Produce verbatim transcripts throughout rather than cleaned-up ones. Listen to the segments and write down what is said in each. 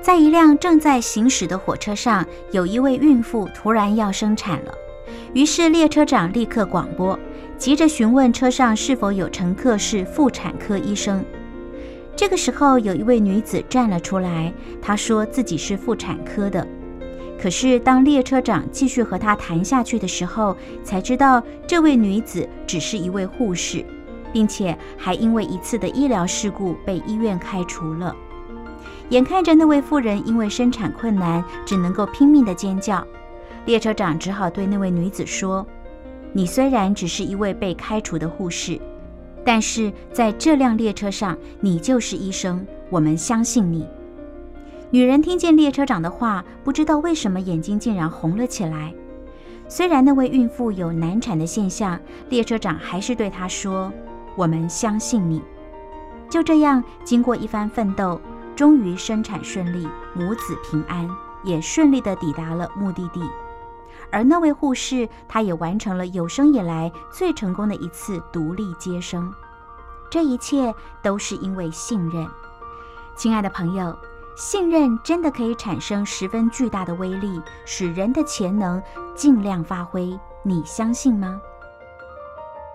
在一辆正在行驶的火车上，有一位孕妇突然要生产了，于是列车长立刻广播，急着询问车上是否有乘客是妇产科医生。这个时候，有一位女子站了出来，她说自己是妇产科的。可是当列车长继续和她谈下去的时候，才知道这位女子只是一位护士，并且还因为一次的医疗事故被医院开除了。眼看着那位妇人因为生产困难，只能够拼命地尖叫，列车长只好对那位女子说：你虽然只是一位被开除的护士，但是在这辆列车上，你就是医生，我们相信你。女人听见列车长的话，不知道为什么眼睛竟然红了起来。虽然那位孕妇有难产的现象，列车长还是对她说：我们相信你。就这样，经过一番奋斗，终于生产顺利，母子平安，也顺利地抵达了目的地。而那位护士，她也完成了有生以来最成功的一次独立接生。这一切都是因为信任。亲爱的朋友，信任真的可以产生十分巨大的威力，使人的潜能尽量发挥。你相信吗？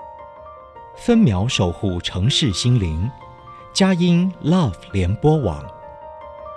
分秒守护城市心灵，佳音 Love 联播网。